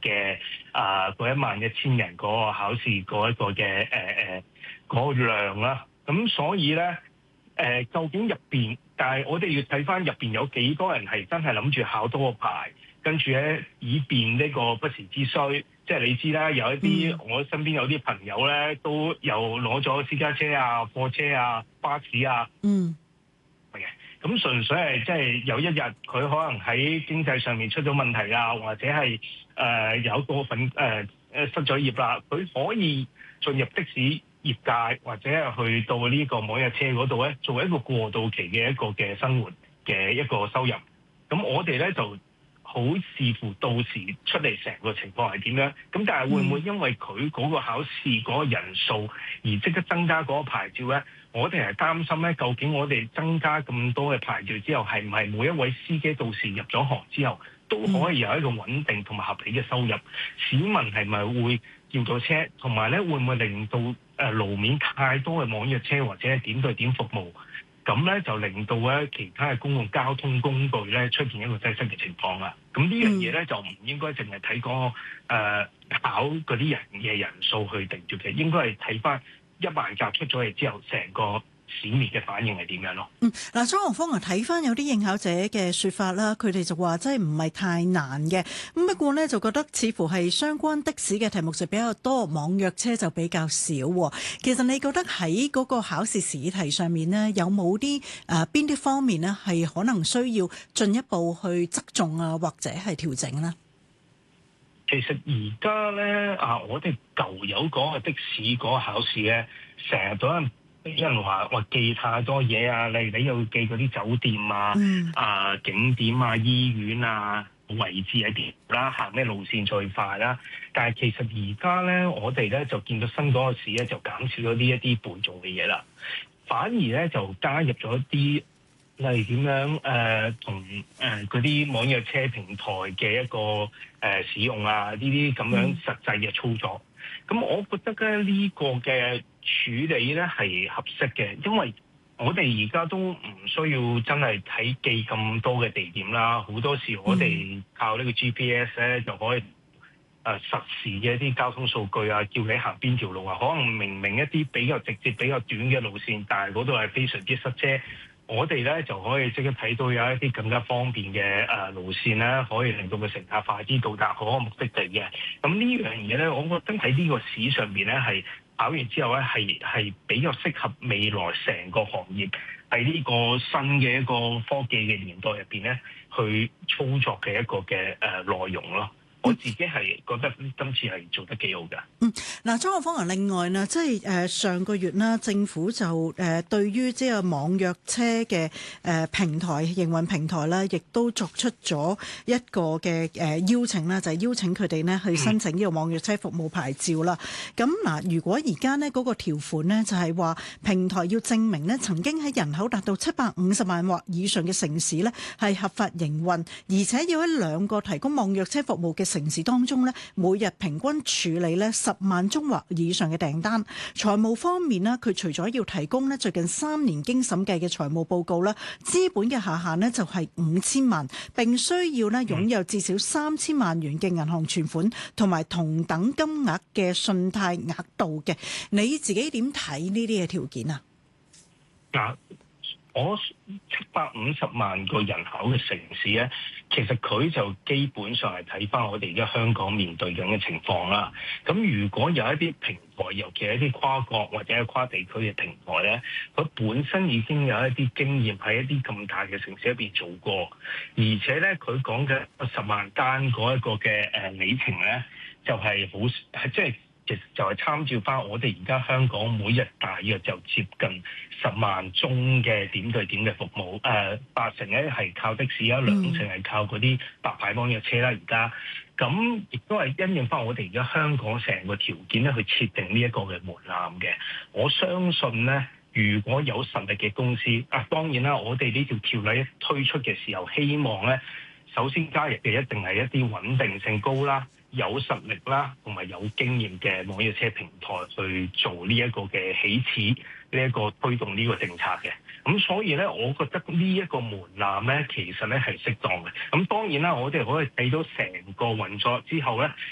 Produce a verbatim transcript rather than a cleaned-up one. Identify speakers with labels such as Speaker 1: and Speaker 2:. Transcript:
Speaker 1: 嘅啊嗰一萬一千人嗰個考試嗰一個嘅誒誒嗰個量啦。咁所以咧誒、呃，究竟入邊，但係我哋要睇翻入邊有幾多人係真係諗住考多個牌，跟住咧以便呢個不時之需。即係你知啦，有一啲、嗯、我身邊有啲朋友咧，都有攞咗私家車啊、貨車啊、巴士啊。嗯。嘅，咁純粹係即係有一日佢可能喺經濟上面出咗問題啊，或者係誒、呃、有過份誒誒失咗業啦，佢可以進入的士業界或者係去到呢個網約車嗰度咧，做一個過渡期嘅一個嘅生活嘅一個收入。咁我哋咧就好視乎到時出嚟成個情況係點樣，咁但係會唔會因為佢嗰個考試嗰個人數而即刻增加嗰個牌照咧？我哋係擔心咧，究竟我哋增加咁多嘅牌照之後，係唔係每一位司機到時入咗行之後都可以有一個穩定同埋合理嘅收入？市民係咪會叫到車？同埋咧，會唔會令到誒路面太多嘅網約車或者係點對點服務？咁咧就令到咧其他嘅公共交通工具咧出現一個擠塞嘅情況啦。咁呢樣嘢咧就唔應該淨係睇嗰個誒考嗰啲人嘅人數去定奪嘅，應該係睇翻一萬架出咗嚟之後，成個市面嘅反應係點樣咯？
Speaker 2: 嗯，嗱，莊豪鋒啊，睇翻有啲應考者嘅說法啦，佢哋就話真係唔係太難嘅。咁不過呢，就覺得似乎係相關的士嘅題目就比較多，網約車就比較少。其實你覺得喺嗰個考試試題上面呢，有冇啲誒邊啲方面呢係可能需要進一步去側重啊，或者係調整呢？
Speaker 1: 其實而家咧啊，我哋舊有嗰個的士嗰個考試咧，成日都有人話話記太多嘢啊，例如你要記嗰啲酒店啊、嗯、啊景點啊、醫院啊、位置喺邊啦，行咩路線最快啦。但係其實而家咧，我哋咧就見到新嗰個試咧，就減少咗呢一啲背誦嘅嘢啦，反而咧就加入咗一啲。例如點樣誒同誒嗰啲網約車平台嘅一個誒、呃、使用啊，呢啲咁樣實際嘅操作，咁、嗯、我覺得咧呢、這個嘅處理咧係合適嘅，因為我哋而家都唔需要真係睇記咁多嘅地點啦，好多時我哋靠呢個 G P S 咧就可以誒、呃、實時嘅一啲交通數據啊，叫你行邊條路啊，可能明明一啲比較直接、比較短嘅路線，但係嗰度係非常之塞車。我哋咧就可以即刻睇到有一啲更加方便嘅誒路線咧，可以令到個乘客快啲到達嗰個目的地嘅。咁呢樣嘢咧，我覺得喺呢個市上邊咧，係考完之後咧，係係比較適合未來成個行業喺呢個新嘅一個科技嘅年代入邊咧，去操作嘅一個嘅誒內容咯。我自己係覺得今次係做得幾好㗎。
Speaker 2: 嗯，嗱，莊豪鋒啊，另外呢，即係誒上個月啦，政府就誒對於即係網約車嘅誒平台營運平台咧，亦都作出咗一個嘅誒邀請啦，就係邀請佢哋呢去申請呢個網約車服務牌照啦。咁嗱，如果而家呢嗰個條款呢，就係話平台要證明呢曾經喺人口達到七百五十萬或以上嘅城市呢係合法營運，而且要喺兩個提供網約車服務嘅城市當中咧，每日平均處理咧十萬宗或以上嘅訂單。財務方面咧，佢除咗要提供咧最近三年經審計嘅財務報告啦，資本嘅下限咧就係五千萬，並需要咧擁有至少三千萬元嘅銀行存款同埋同等金額嘅信貸額度嘅。你自己點睇呢啲嘅條件啊？
Speaker 1: 嗱，我七百五十萬個人口嘅城市咧，其實佢就基本上係睇翻我哋而家香港面對緊嘅情況啦。咁如果有一啲平台，尤其係一啲跨國或者係跨地區嘅平台咧，佢本身已經有一啲經驗喺一啲咁大嘅城市入邊做過，而且咧佢講嘅十萬單嗰一個嘅誒里程咧，就係好即係。其實就係參照翻我哋而家香港每日大約就接近十萬宗嘅點對點嘅服務，誒、呃、八成咧係靠的士啊，兩成係靠嗰啲白牌網約車啦。而家咁亦都係因應翻我哋而家香港成個條件咧去設定呢一個嘅門檻嘅。我相信咧，如果有實力嘅公司啊，當然啦，我哋呢條條例推出嘅時候，希望咧首先加入嘅一定係一啲穩定性高啦，有實力啦，同埋有經驗嘅網約車平台去做呢一個嘅起始，呢一個推動呢個政策嘅。咁所以咧，我覺得呢一個門檻咧，其實咧係適當嘅。咁當然啦，我哋可以睇到成個運作之後咧，